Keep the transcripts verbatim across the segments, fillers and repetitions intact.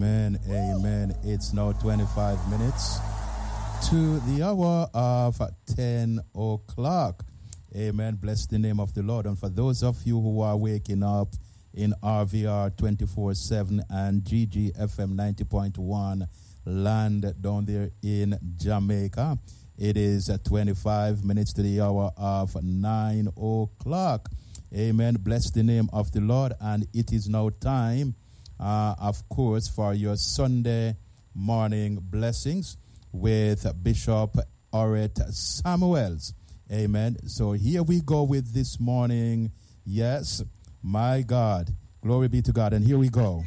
Amen, amen. It's now twenty-five minutes to the hour of ten o'clock. Amen. Bless the name of the Lord. And for those of you who are waking up in R V R twenty-four seven and G G F M ninety point one land down there in Jamaica, it is twenty-five minutes to the hour of nine o'clock. Amen. Bless the name of the Lord. And it is now time, uh, of course, for your Sunday morning blessings with Bishop Orrit Samuels. Amen. So here we go with this morning. Yes, my God. Glory be to God. And here we go.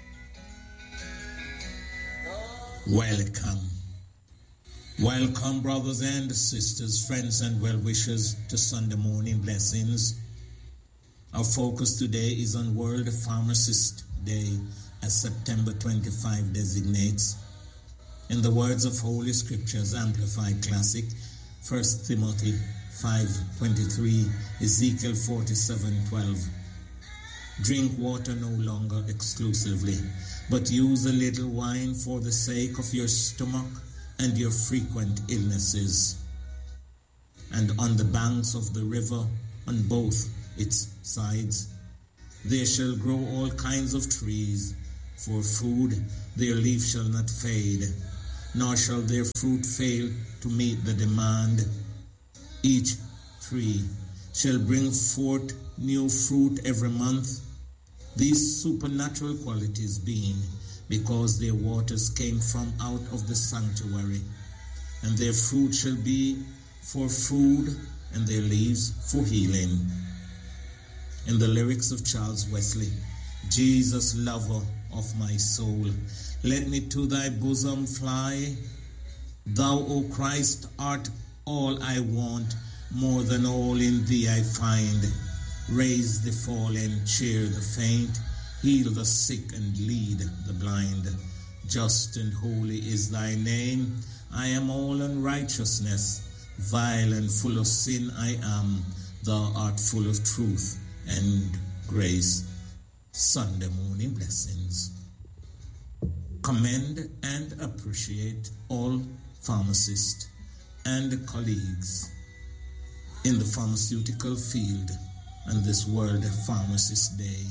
Welcome. Welcome, brothers and sisters, friends and well-wishers to Sunday morning blessings. Our focus today is on World Pharmacist Day, as September twenty-fifth designates. In the words of Holy Scriptures, Amplified Classic, First Timothy five twenty-three, Ezekiel forty-seven twelve. Drink water no longer exclusively, but use a little wine for the sake of your stomach and your frequent illnesses. And on the banks of the river, on both its sides, there shall grow all kinds of trees. For food, their leaf shall not fade, nor shall their fruit fail to meet the demand. Each tree shall bring forth new fruit every month, these supernatural qualities being because their waters came from out of the sanctuary, and their fruit shall be for food, and their leaves for healing. In the lyrics of Charles Wesley, Jesus, lover of my soul, let me to thy bosom fly. Thou, O Christ, art all I want, more than all in thee I find. Raise the fallen, cheer the faint, heal the sick and lead the blind. Just and holy is thy name. I am all unrighteousness, vile and full of sin I am. Thou art full of truth and grace. Sunday morning blessings. Commend and appreciate all pharmacists and colleagues in the pharmaceutical field on this World Pharmacist Day.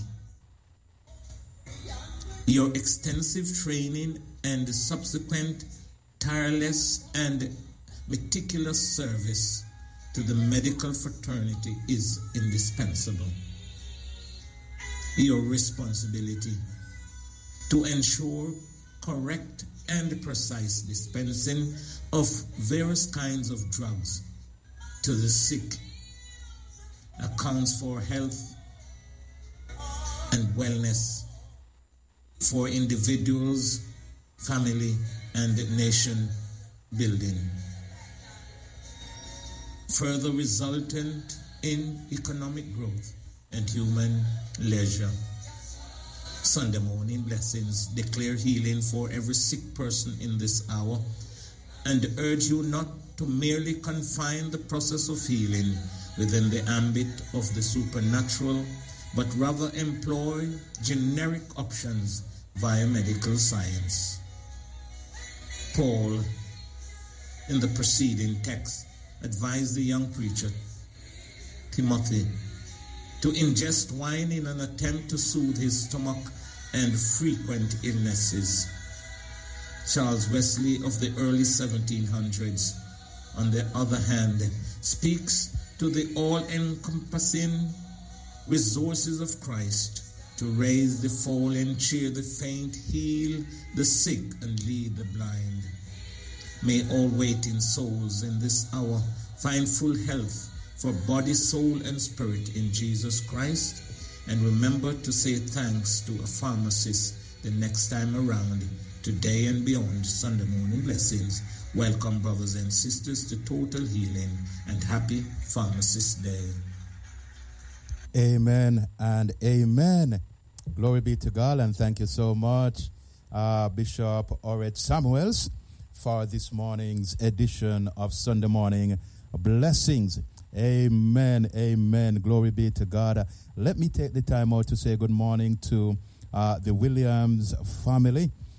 Your extensive training and subsequent tireless and meticulous service to the medical fraternity is indispensable. Your responsibility to ensure correct and precise dispensing of various kinds of drugs to the sick accounts for health and wellness for individuals, family, and nation building, further resultant in economic growth and human leisure. Sunday morning blessings declare healing for every sick person in this hour and urge you not to merely confine the process of healing within the ambit of the supernatural, but rather employ generic options via medical science. Paul, in the preceding text, advised the young preacher, Timothy, to ingest wine in an attempt to soothe his stomach and frequent illnesses. Charles Wesley of the early seventeen hundreds, on the other hand, speaks to the all-encompassing resources of Christ to raise the fallen, cheer the faint, heal the sick, and lead the blind. May all waiting souls in this hour find full health for body, soul, and spirit in Jesus Christ, and remember to say thanks to a pharmacist the next time around, today and beyond. Sunday morning blessings. Welcome, brothers and sisters, to Total Healing, and happy Pharmacist Day. Amen and amen. Glory be to God, and thank you so much, uh, Bishop Orrit Samuels, for this morning's edition of Sunday Morning Blessings. Amen, amen. Glory be to God. Let me take the time out to say good morning to uh, the Williams family.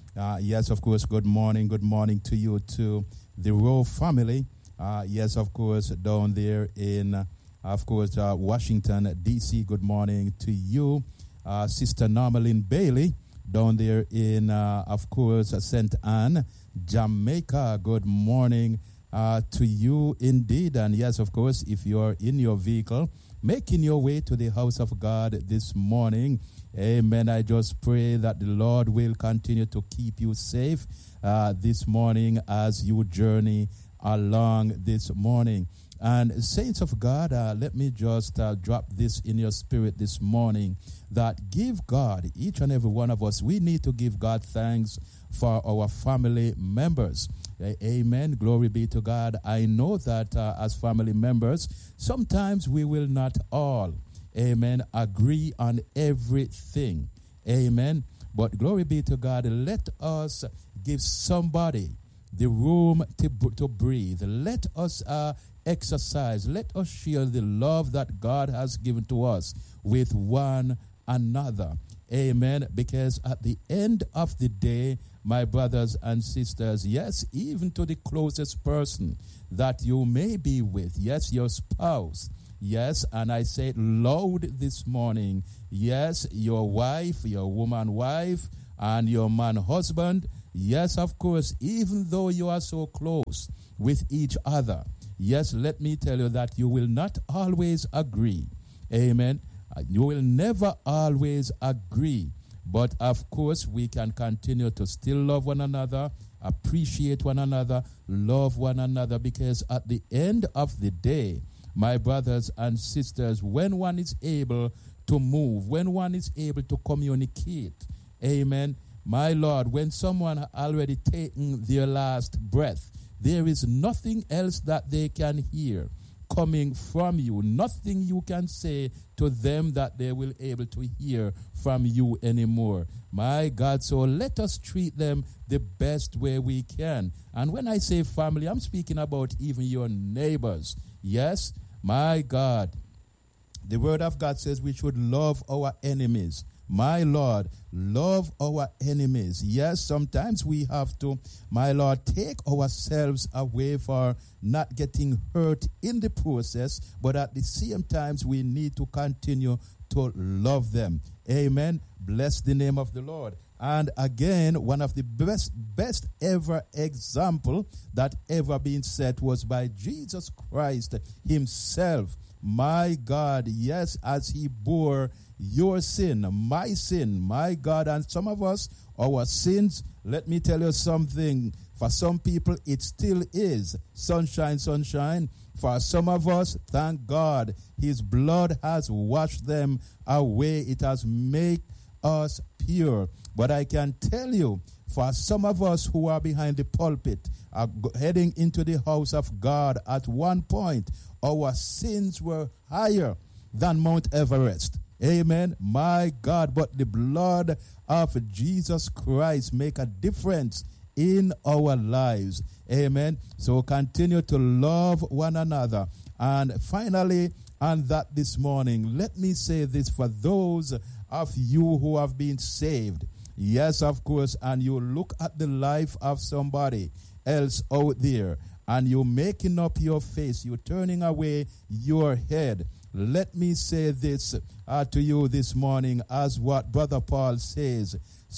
Uh, yes, of course, good morning. Good morning to you, to the Rowe family. Uh, yes, of course, down there in, uh, of course, uh, Washington, D C. Good morning to you, uh, Sister Normaline Bailey, down there in, uh, of course, uh, Saint Anne, Jamaica. Good morning uh, to you indeed. And yes, of course, if you're in your vehicle, making your way to the house of God this morning, amen. I just pray that the Lord will continue to keep you safe uh, this morning as you journey along this morning. And saints of God, uh, let me just uh, drop this in your spirit this morning, that give God, each and every one of us, we need to give God thanks for our family members. Uh, amen. Glory be to God. I know that uh, as family members, sometimes we will not all, amen, agree on everything. Amen. But glory be to God. Let us give somebody the room to, to breathe. Let us uh, exercise. Let us share the love that God has given to us with one another. Amen. Because at the end of the day, my brothers and sisters, yes, even to the closest person that you may be with, yes, your spouse, yes, and I say it loud this morning, yes, your wife, your woman wife, and your man husband, yes, of course, even though you are so close with each other, yes, let me tell you that you will not always agree. Amen. You will never always agree. But of course, we can continue to still love one another, appreciate one another, love one another, because at the end of the day, my brothers and sisters, when one is able to move, when one is able to communicate, amen, my Lord, when someone already taken their last breath, there is nothing else that they can hear coming from you, nothing you can say to them that they will able to hear from you anymore. My God, so let us treat them the best way we can. And when I say family, I'm speaking about even your neighbors. Yes, my God, the word of God says we should love our enemies. My Lord, love our enemies. Yes, sometimes we have to, my Lord, take ourselves away for not getting hurt in the process, but at the same time, we need to continue to love them. Amen. Bless the name of the Lord. And again, one of the best, best ever example that ever been set was by Jesus Christ himself. My God, yes, as he bore your sin, my sin, my God, and some of us, our sins, let me tell you something. For some people, it still is sunshine, sunshine. For some of us, thank God, his blood has washed them away. It has made us pure. But I can tell you, for some of us who are behind the pulpit, are heading into the house of God, at one point, our sins were higher than Mount Everest. Amen. My God, but the blood of Jesus Christ make a difference in our lives. Amen. So continue to love one another. And finally, on that this morning, let me say this for those of you who have been saved. Yes, of course, and you look at the life of somebody else out there, and you're making up your face, you're turning away your head. Let me say this uh, to you this morning, as what Brother Paul says,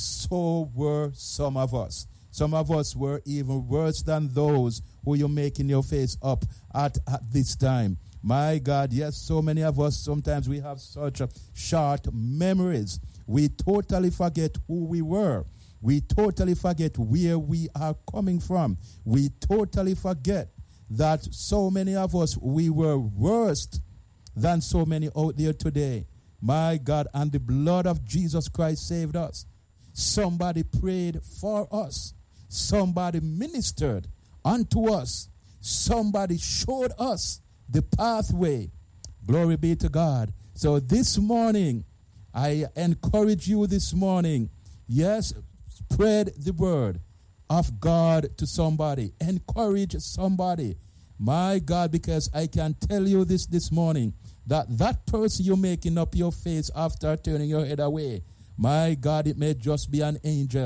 so were some of us. Some of us were even worse than those who you're making your face up at, at this time. My God, yes, so many of us, sometimes we have such short memories. We totally forget who we were. We totally forget where we are coming from. We totally forget that so many of us, we were worse than so many out there today. My God, and the blood of Jesus Christ saved us. Somebody prayed for us. Somebody ministered unto us. Somebody showed us the pathway. Glory be to God. So this morning, I encourage you this morning, yes, spread the word of God to somebody. Encourage somebody. My God, because I can tell you this this morning, that that person you're making up your face after turning your head away, my God, it may just be an angel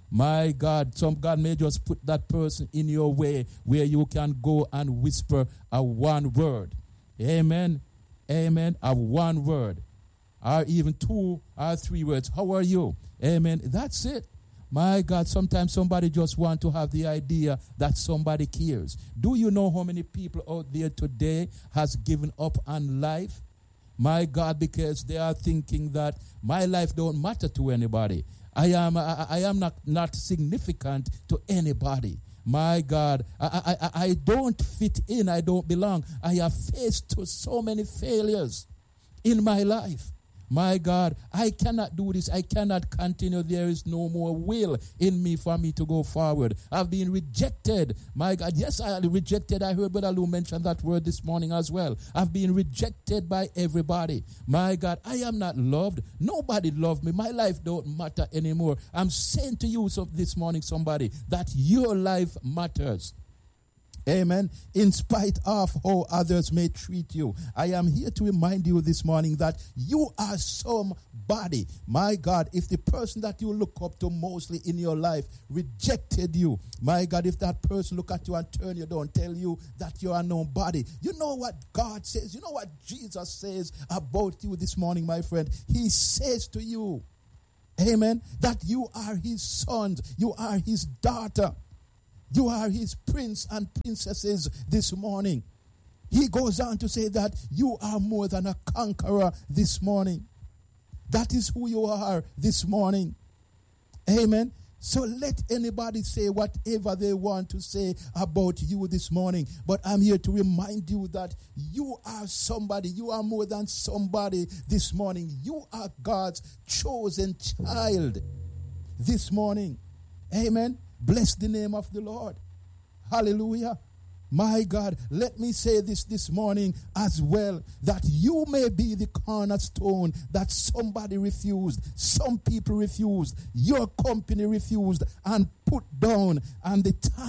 My God, some God may just put that person in your way where you can go and whisper a one word. Amen. Amen. A one word. Or even two or three words. How are you? Amen. That's it. My God, sometimes somebody just want to have the idea that somebody cares. Do you know how many people out there today has given up on life? My God, because they are thinking that my life don't matter to anybody. I am I, I am not, not significant to anybody. My God, I, I, I don't fit in. I don't belong. I have faced to so many failures in my life. My God, I cannot do this. I cannot continue. There is no more will in me for me to go forward. I've been rejected. My God, yes, I rejected. I heard Brother Lou mention that word this morning as well. I've been rejected by everybody. My God, I am not loved. Nobody loved me. My life don't matter anymore. I'm saying to you so this morning, somebody, that your life matters. Amen. In spite of how others may treat you, I am here to remind you this morning that you are somebody. My God, if the person that you look up to mostly in your life rejected you, my God, if that person look at you and turn you down, tell you that you are nobody, you know what God says, you know what Jesus says about you this morning, my friend. He says to you, amen, that you are his son, you are his daughter. You are his prince and princesses this morning. He goes on to say that you are more than a conqueror this morning. That is who you are this morning. Amen. So let anybody say whatever they want to say about you this morning. But I'm here to remind you that you are somebody. You are more than somebody this morning. You are God's chosen child this morning. Amen. Bless the name of the Lord. Hallelujah. My God, let me say this this morning as well, that you may be the cornerstone that somebody refused, some people refused, your company refused and put down, and the time